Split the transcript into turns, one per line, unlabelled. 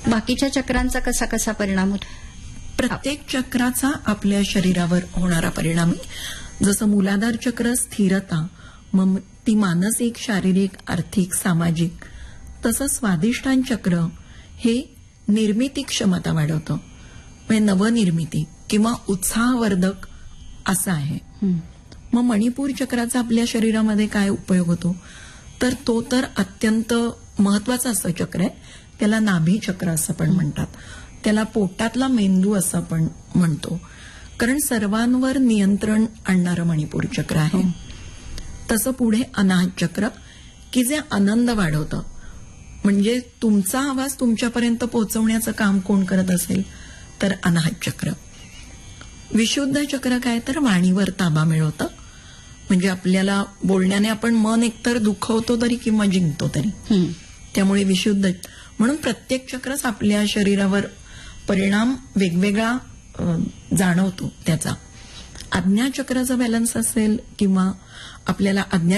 बाकीच्या चक्रांचा कसा कसा परिणाम होतो?
प्रत्येक चक्राचा आपल्या शरीरावर होणारा परिणाम आहे. जसं मूलाधार चक्र स्थिरता, मग ती मानसिक, शारीरिक, आर्थिक, सामाजिक. तसं स्वाधिष्ठान चक्र हे निर्मिती क्षमता वाढवतं, म्हणजे नवनिर्मिती किंवा उत्साहवर्धक असं आहे. मग मणिपूर चक्राचा आपल्या शरीरामध्ये काय उपयोग होतो, तर तो तर अत्यंत महत्वाचं असं चक्र आहे. त्याला नाभी चक्र असं पण म्हणतात, त्याला पोटातला मेंदू असं आपण म्हणतो, कारण सर्वांवर नियंत्रण आणणारं मणिपूर चक्र आहे. तसं पुढे अनाहत चक्र, की जे आनंद वाढवतं, म्हणजे तुमचा आवाज तुमच्यापर्यंत पोहोचवण्याचं काम कोण करत असेल तर अनाहत चक्र. विशुद्ध चक्र काय, तर वाणीवर ताबा मिळवतं, म्हणजे आपल्याला बोलण्याने आपण मन एकतर दुखवतो तरी किंवा जिंकतो तरी, त्यामुळे विशुद्ध. म्हणून प्रत्येक चक्रच आपल्या शरीरावर परिणाम वेगवेगळा जाणवतो त्याचा. आज्ञाचक्राचा बॅलन्स असेल किंवा आपल्याला आज्ञा